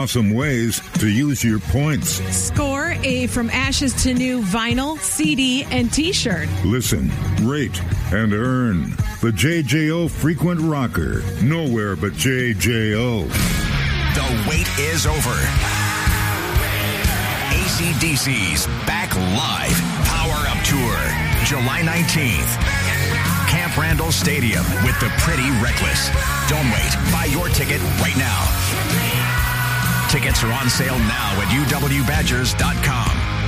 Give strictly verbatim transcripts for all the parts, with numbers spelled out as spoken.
Awesome ways to use your points. Score a From Ashes to New vinyl, C D, and T-shirt. Listen, rate, and earn. The J J O Frequent Rocker. Nowhere but J J O. The wait is over. A C D C's Back Live Power Up Tour. July nineteenth. Camp Randall Stadium with the Pretty Reckless. Don't wait. Buy your ticket right now. Tickets are on sale now at U W Badgers dot com.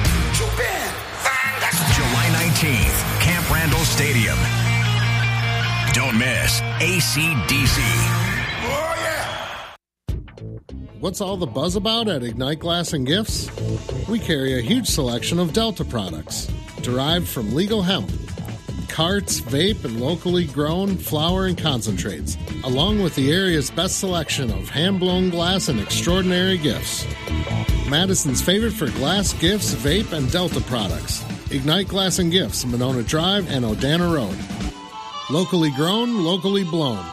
July nineteenth, Camp Randall Stadium. Don't miss A C D C. Oh, yeah. What's all the buzz about at Ignite Glass and Gifts? We carry a huge selection of Delta products, derived from legal hemp, carts, vape, and locally grown flower and concentrates, along with the area's best selection of hand-blown glass and extraordinary gifts. Madison's favorite for glass, gifts, vape, and Delta products. Ignite Glass and Gifts, Monona Drive and Odana Road. Locally grown, locally blown.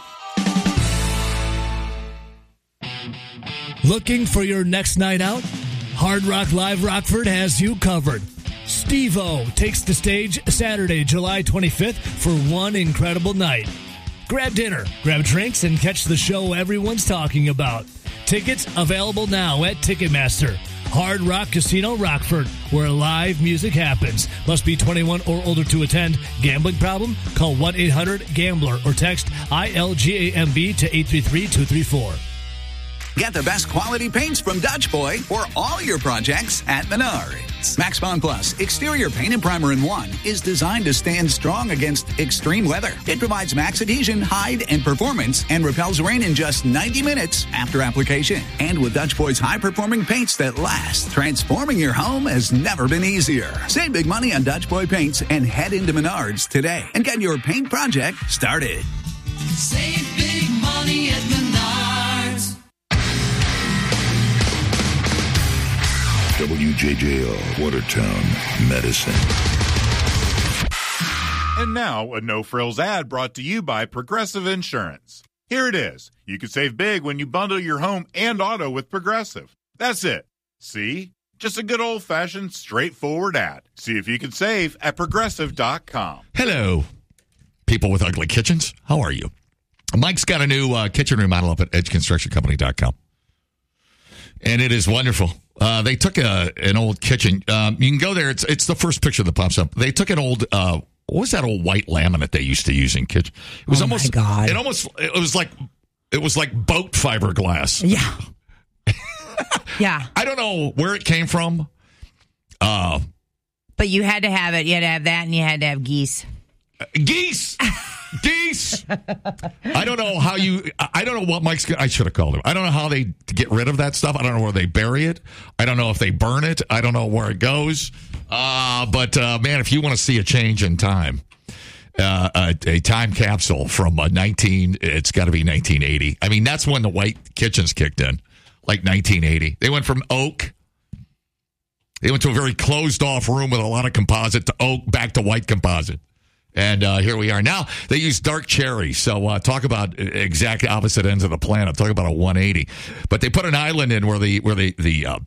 Looking for your next night out? Hard Rock Live Rockford has you covered. Steve-O takes the stage Saturday, July twenty-fifth for one incredible night. Grab dinner, grab drinks, and catch the show everyone's talking about. Tickets available now at Ticketmaster. Hard Rock Casino Rockford, where live music happens. Must be twenty-one or older to attend. Gambling problem? Call one eight hundred gambler or text I L G A M B to eight three three two three four. Get the best quality paints from Dutch Boy for all your projects at Menards. Max Bond Plus Exterior Paint and Primer in One is designed to stand strong against extreme weather. It provides max adhesion, hide, and performance and repels rain in just ninety minutes after application. And with Dutch Boy's high-performing paints that last, transforming your home has never been easier. Save big money on Dutch Boy paints and head into Menards today and get your paint project started. Save big money at Menards. W J J O, Watertown, Medicine. And now, a no-frills ad brought to you by Progressive Insurance. Here it is. You can save big when you bundle your home and auto with Progressive. That's it. See? Just a good old-fashioned, straightforward ad. See if you can save at Progressive dot com. Hello, people with ugly kitchens. How are you? Mike's got a new uh, kitchen remodel up at edge construction company dot com. And it is wonderful. Uh, they took a an old kitchen. Um, you can go there. It's it's the first picture that pops up. They took an old, uh, what was that old white laminate they used to use in kitchen? It was oh almost, my God. It almost, it was like, it was like boat fiberglass. Yeah. Yeah. I don't know where it came from. Uh, but you had to have it. You had to have that, and you had to have geese. Uh, geese. Geese. I don't know how you, I don't know what Mike's, I should have called him. I don't know how they get rid of that stuff. I don't know where they bury it. I don't know if they burn it. I don't know where it goes. Uh, but, uh, man, if you want to see a change in time, uh, a, a time capsule from uh, nineteen, it's got to be nineteen eighty. I mean, that's when the white kitchens kicked in, like nineteen eighty. They went from oak. They went to a very closed off room with a lot of composite to oak, back to white composite. And uh, here we are. Now, they use dark cherry. So uh, talk about exact opposite ends of the planet. Talk about a one eighty. But they put an island in where the, where the, the uh,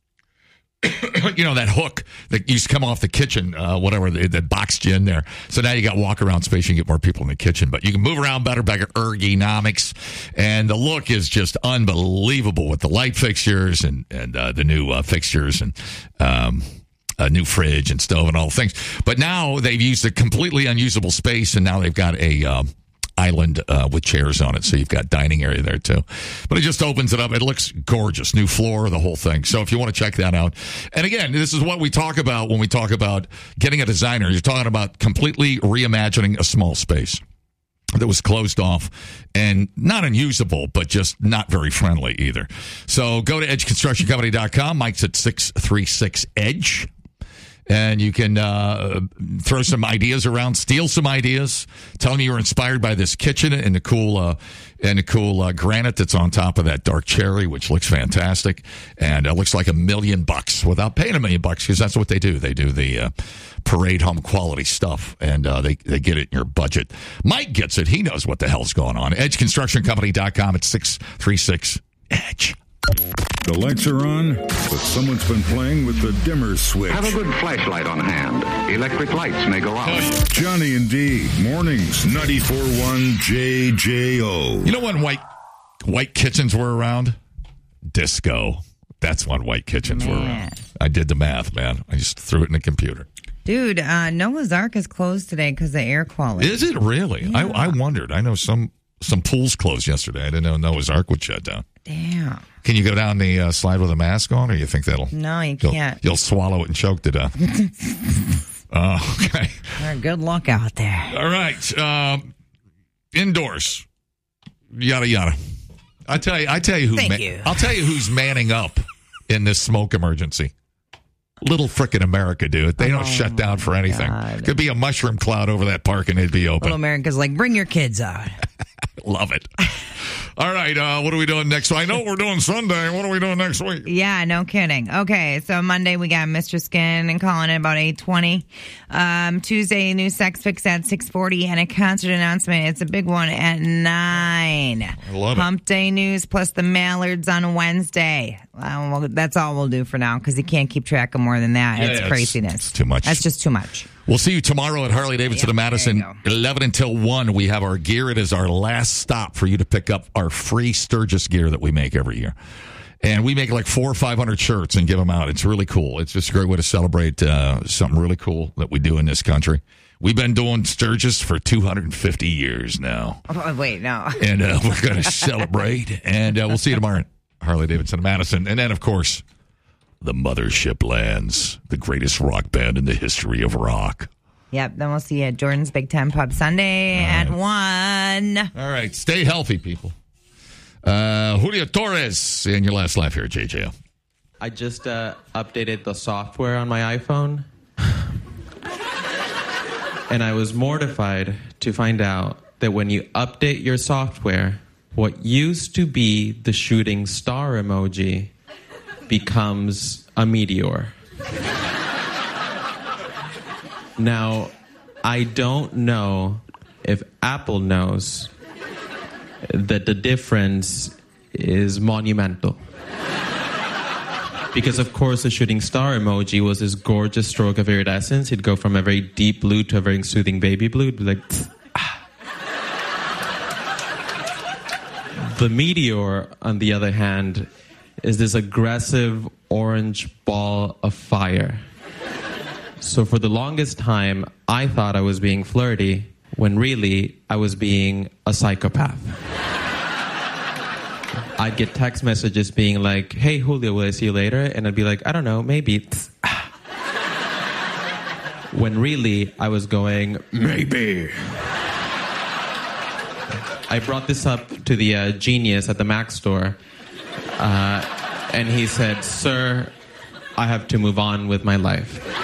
you know, that hook that used to come off the kitchen, uh, whatever, that boxed you in there. So now you got walk around space. You can get more people in the kitchen. But you can move around better, better ergonomics. And the look is just unbelievable with the light fixtures and, and uh, the new uh, fixtures and, um, a new fridge and stove and all things. But now they've used a completely unusable space, and now they've got a uh, island uh, with chairs on it, so you've got dining area there too. But it just opens it up. It looks gorgeous. New floor, the whole thing. So if you want to check that out. And again, this is what we talk about when we talk about getting a designer. You're talking about completely reimagining a small space that was closed off and not unusable, but just not very friendly either. So go to edge construction company dot com. Mike's at six three six EDGE. And you can uh, throw some ideas around, steal some ideas. Tell me you were inspired by this kitchen and the cool uh, and the cool uh, granite that's on top of that dark cherry, which looks fantastic. And it looks like a million bucks without paying a million bucks, because that's what they do. They do the uh, parade home quality stuff, and uh, they, they get it in your budget. Mike gets it. He knows what the hell's going on. edge construction company dot com at six three six EDGE. The lights are on, but someone's been playing with the dimmer switch. Have a good flashlight on hand. Electric lights may go out. Johnny and D, mornings, ninety-four point one J J O. You know when white white kitchens were around? Disco. That's when white kitchens Man. were around. I did the math, man. I just threw it in the computer. Dude, uh, Noah's Ark is closed today because of air quality. Is it really? Yeah. I, I wondered. I know some some pools closed yesterday. I didn't know Noah's Ark would shut down. Damn. Can you go down the uh, slide with a mask on, or you think that'll... No, you you'll, can't. You'll swallow it and choke to death. uh, okay. Well, good luck out there. All right. Um, indoors. Yada, yada. I tell you, I tell you who. Thank ma- you. I'll tell you who's manning up in this smoke emergency. Little frickin' America, dude. They don't Oh, shut down for anything. God. Could be a mushroom cloud over that park and it'd be open. Little America's like, bring your kids out. Love it. All right, uh, what are we doing next? So I know we're doing Sunday. What are we doing next week? Yeah, no kidding. Okay, so Monday we got Mister Skin and calling at about eight twenty. Um, Tuesday, new Sex Fix at six forty, and a concert announcement. It's a big one at nine. I love it. Hump Day news plus the Mallards on Wednesday. Uh, well, that's all we'll do for now because you can't keep track of more than that. Yeah, it's yeah, it's- craziness. it's too much. That's just too much. We'll see you tomorrow at Harley Davidson Yep, of Madison, there you eleven until one. We have our gear. It is our last stop for you to pick up our free Sturgis gear that we make every year. And we make like four or five hundred shirts and give them out. It's really cool. It's just a great way to celebrate uh, something really cool that we do in this country. We've been doing Sturgis for two hundred fifty years now. Oh, wait, no. And uh, we're going to celebrate. And uh, we'll see you tomorrow at Harley Davidson of Madison. And then, of course, the Mothership Lands, the greatest rock band in the history of rock. Yep, then we'll see you at Jordan's Big Ten Pub Sunday at one. All right, stay healthy, people. Uh, Julio Torres, in your last life here at J J O. I just uh, updated the software on my iPhone. And I was mortified to find out that when you update your software, what used to be the shooting star emoji becomes a meteor. Now, I don't know if Apple knows that the difference is monumental. Because, of course, the shooting star emoji was this gorgeous stroke of iridescence. It'd go from a very deep blue to a very soothing baby blue. It'd be like, ah. The meteor, on the other hand, is this aggressive orange ball of fire. So for the longest time, I thought I was being flirty, when really I was being a psychopath. I'd get text messages being like, hey, Julio, will I see you later? And I'd be like, I don't know, maybe. When really I was going, maybe. I brought this up to the uh, genius at the Mac store, uh, and he said, sir, I have to move on with my life.